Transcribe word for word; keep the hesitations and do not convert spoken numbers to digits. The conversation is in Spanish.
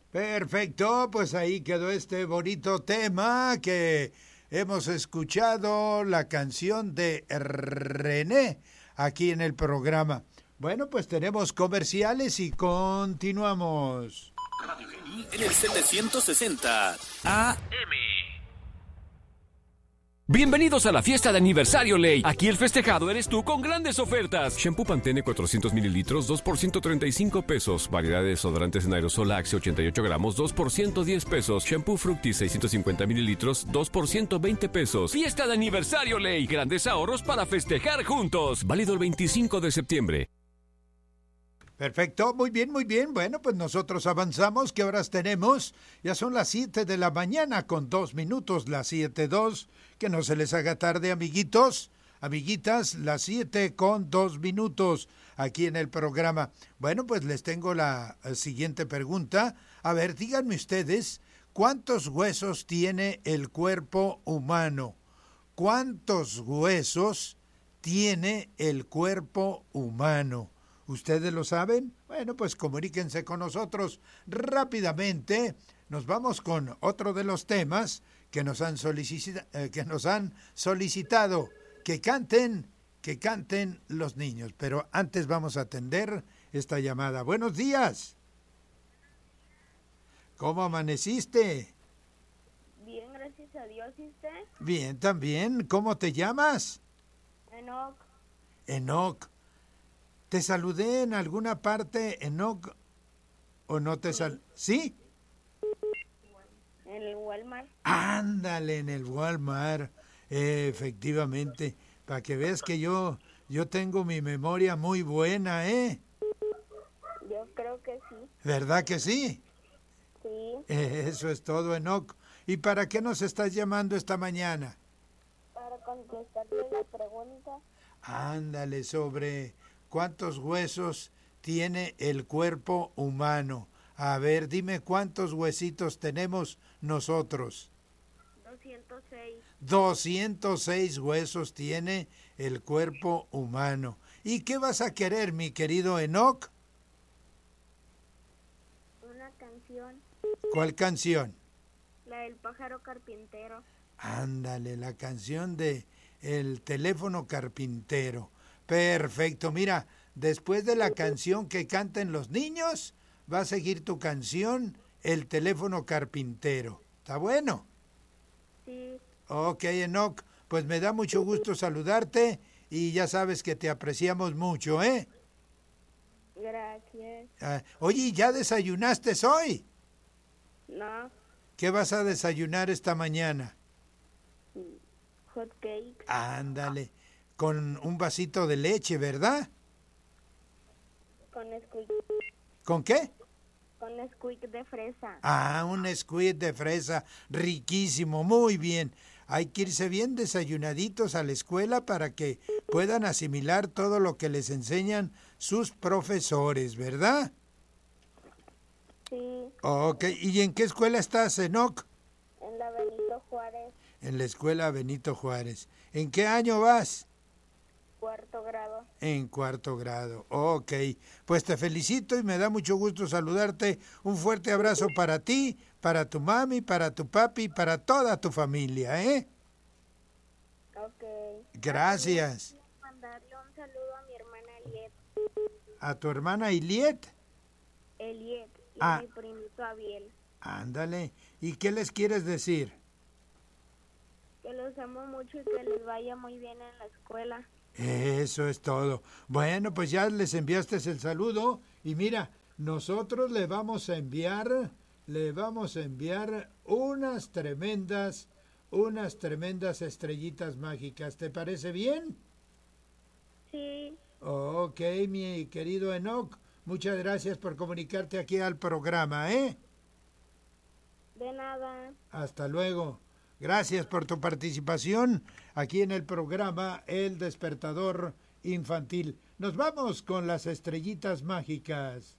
Perfecto, pues ahí quedó este bonito tema que hemos escuchado, la canción de René, aquí en el programa. Bueno, pues tenemos comerciales y continuamos. Radio Geni en el setecientos sesenta A M. Bienvenidos a la fiesta de aniversario Ley. Aquí el festejado eres tú con grandes ofertas. Shampoo Pantene cuatrocientos mililitros, dos por ciento treinta y cinco pesos. Variedad de desodorantes en aerosol Axe ochenta y ocho gramos, dos por ciento diez pesos. Shampoo Fructis seiscientos cincuenta mililitros, dos por ciento veinte pesos. Fiesta de aniversario Ley. Grandes ahorros para festejar juntos. Válido el veinticinco de septiembre. Perfecto, muy bien, muy bien. Bueno, pues nosotros avanzamos. ¿Qué horas tenemos? Ya son las siete de la mañana con dos minutos, las siete dos. Que no se les haga tarde, amiguitos, amiguitas, las siete con dos minutos aquí en el programa. Bueno, pues les tengo la siguiente pregunta. A ver, díganme ustedes, ¿cuántos huesos tiene el cuerpo humano? ¿Cuántos huesos tiene el cuerpo humano? ¿Ustedes lo saben? Bueno, pues comuníquense con nosotros rápidamente. Nos vamos con otro de los temas que nos han solicitado, eh, que nos han solicitado que canten, que canten los niños. Pero antes vamos a atender esta llamada. Buenos días. ¿Cómo amaneciste? Bien, gracias a Dios. ¿Y usted? Bien, también. ¿Cómo te llamas? Enoch. Enoch. ¿Te saludé en alguna parte, Enoch? ¿O no te sal... ¿Sí? En el Walmart. Ándale, en el Walmart. Eh, efectivamente. Para que veas que yo, yo tengo mi memoria muy buena, ¿eh? Yo creo que sí. ¿Verdad que sí? Sí. Eh, eso es todo, Enoch. ¿Y para qué nos estás llamando esta mañana? Para contestarle la pregunta. Ándale, sobre cuántos huesos tiene el cuerpo humano. A ver, dime cuántos huesitos tenemos nosotros. doscientos seis. doscientos seis huesos tiene el cuerpo humano. ¿Y qué vas a querer, mi querido Enoch? Una canción. ¿Cuál canción? La del pájaro carpintero. Ándale, la canción de El teléfono carpintero. Perfecto, mira, después de la canción que canten los niños, va a seguir tu canción, El teléfono carpintero. ¿Está bueno? Sí. Ok, Enoch, pues me da mucho gusto saludarte y ya sabes que te apreciamos mucho, ¿eh? Gracias. Ah, oye, ¿ya desayunaste hoy? No. ¿Qué vas a desayunar esta mañana? Hot cakes. Ándale, con un vasito de leche, ¿verdad? Con squeak. ¿Con qué? Con squeak de fresa. Ah, un squid de fresa, riquísimo, muy bien. Hay que irse bien desayunaditos a la escuela para que puedan asimilar todo lo que les enseñan sus profesores, ¿verdad? Sí. Ok, ¿y en qué escuela estás, Enoch? En la Benito Juárez. En la escuela Benito Juárez. ¿En qué año vas? Cuarto grado. En cuarto grado. Ok, pues te felicito y me da mucho gusto saludarte. Un fuerte abrazo para ti, para tu mami, para tu papi, y para toda tu familia, ¿eh? Ok. Gracias. Quiero mandarle un saludo a mi hermana Eliet. ¿A tu hermana Iliet? Eliet y Ah. a mi primito Abiel. Ándale. ¿Y qué les quieres decir? Que los amo mucho y que les vaya muy bien en la escuela. Eso es todo. Bueno, pues ya les enviaste el saludo y mira, nosotros le vamos a enviar, le vamos a enviar unas tremendas, unas tremendas estrellitas mágicas. ¿Te parece bien? Sí. Ok, mi querido Enoch, muchas gracias por comunicarte aquí al programa, ¿eh? De nada. Hasta luego. Gracias por tu participación aquí en el programa El Despertador Infantil. Nos vamos con las estrellitas mágicas.